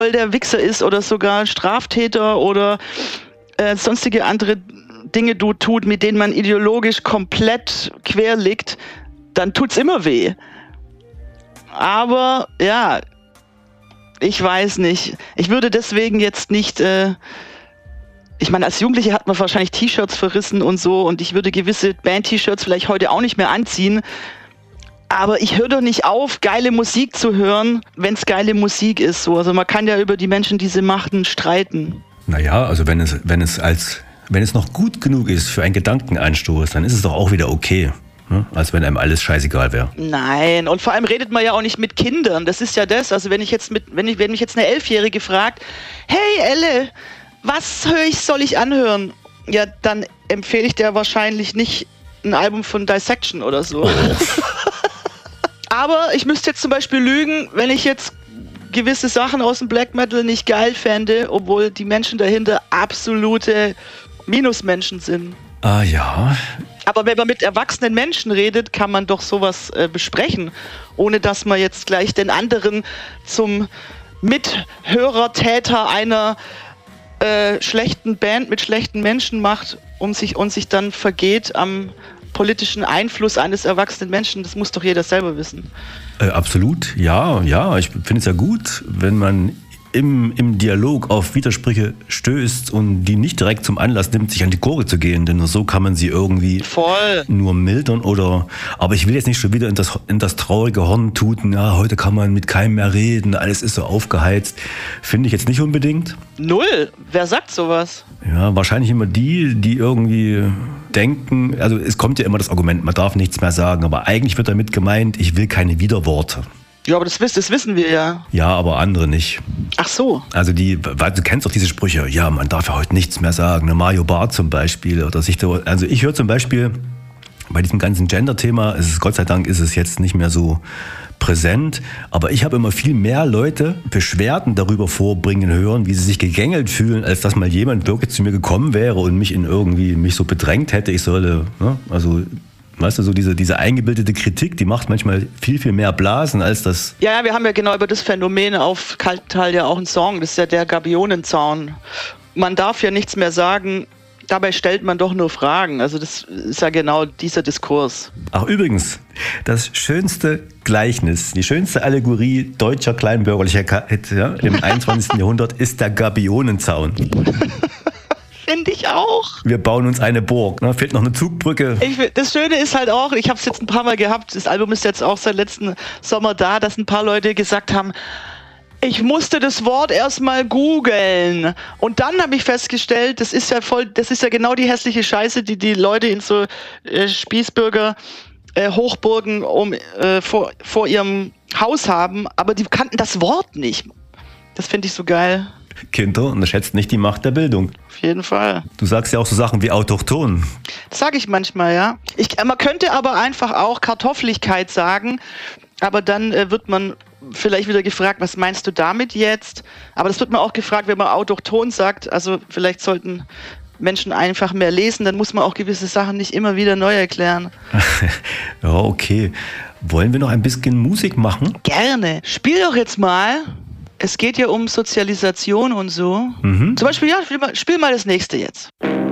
voll der Wichser ist oder sogar Straftäter oder sonstige andere Dinge tut, mit denen man ideologisch komplett quer liegt, dann tut's immer weh. Aber ja, ich weiß nicht. Ich würde deswegen jetzt nicht, ich meine, als Jugendliche hat man wahrscheinlich T-Shirts verrissen und so und ich würde gewisse Band-T-Shirts vielleicht heute auch nicht mehr anziehen. Aber ich höre doch nicht auf, geile Musik zu hören, wenn es geile Musik ist. So. Also man kann ja über die Menschen, die sie machten, streiten. Naja, also wenn es noch gut genug ist für einen Gedankenanstoß, dann ist es doch auch wieder okay. Ne? Als wenn einem alles scheißegal wäre. Nein, und vor allem redet man ja auch nicht mit Kindern. Das ist ja das. Also wenn mich jetzt eine 11-Jährige fragt, hey Elle, was soll ich anhören? Ja, dann empfehle ich dir wahrscheinlich nicht ein Album von Dissection oder so. Oh. Aber ich müsste jetzt zum Beispiel lügen, wenn ich jetzt gewisse Sachen aus dem Black Metal nicht geil fände, obwohl die Menschen dahinter absolute Minusmenschen sind. Ah ja. Aber wenn man mit erwachsenen Menschen redet, kann man doch sowas besprechen, ohne dass man jetzt gleich den anderen zum Mithörer, Täter einer schlechten Band mit schlechten Menschen macht und sich dann vergeht am politischen Einfluss eines erwachsenen Menschen. Das muss doch jeder selber wissen. Absolut, ja. Ich finde es ja gut, wenn man im Dialog auf Widersprüche stößt und die nicht direkt zum Anlass nimmt, sich an die Gurgel zu gehen, denn nur so kann man sie irgendwie nur mildern oder, aber ich will jetzt nicht schon wieder in das traurige Horn tuten, ja, heute kann man mit keinem mehr reden, alles ist so aufgeheizt, finde ich jetzt nicht unbedingt. Null, wer sagt sowas? Ja, wahrscheinlich immer die irgendwie denken, also es kommt ja immer das Argument, man darf nichts mehr sagen, aber eigentlich wird damit gemeint, ich will keine Widerworte. Ja, aber das wissen wir ja. Ja, aber andere nicht. Ach so. Also weil du kennst doch diese Sprüche, ja, man darf ja heute nichts mehr sagen. Ne? Mario Barth zum Beispiel. Also ich höre zum Beispiel bei diesem ganzen Gender-Thema, Gott sei Dank ist es jetzt nicht mehr so präsent, aber ich habe immer viel mehr Leute Beschwerden darüber vorbringen hören, wie sie sich gegängelt fühlen, als dass mal jemand wirklich zu mir gekommen wäre und mich so bedrängt hätte, ich solle, ne? Also weißt du, so diese eingebildete Kritik, die macht manchmal viel, viel mehr Blasen als das. Ja, wir haben ja genau über das Phänomen auf Kaltental ja auch einen Song, das ist ja der Gabionenzaun. Man darf ja nichts mehr sagen, dabei stellt man doch nur Fragen. Also das ist ja genau dieser Diskurs. Ach übrigens, das schönste Gleichnis, die schönste Allegorie deutscher Kleinbürgerlichkeit im 21. Jahrhundert ist der Gabionenzaun. Finde ich auch. Wir bauen uns eine Burg. Ne? Fehlt noch eine Zugbrücke. Das Schöne ist halt auch, ich habe es jetzt ein paar Mal gehabt, das Album ist jetzt auch seit letzten Sommer da, dass ein paar Leute gesagt haben, ich musste das Wort erstmal googeln. Und dann habe ich festgestellt, das ist ja genau die hässliche Scheiße, die Leute in so Spießbürger Hochburgen vor ihrem Haus haben, aber die kannten das Wort nicht. Das finde ich so geil. Kinder unterschätzt nicht die Macht der Bildung. Auf jeden Fall. Du sagst ja auch so Sachen wie autochthon. Das sage ich manchmal, ja. Man könnte aber einfach auch Kartoffligkeit sagen, aber dann wird man vielleicht wieder gefragt, was meinst du damit jetzt? Aber das wird man auch gefragt, wenn man autochthon sagt. Also vielleicht sollten Menschen einfach mehr lesen, dann muss man auch gewisse Sachen nicht immer wieder neu erklären. Ja, okay. Wollen wir noch ein bisschen Musik machen? Gerne. Spiel doch jetzt mal. Es geht ja um Sozialisation und so. Mhm. Zum Beispiel, ja, spiel mal das nächste jetzt.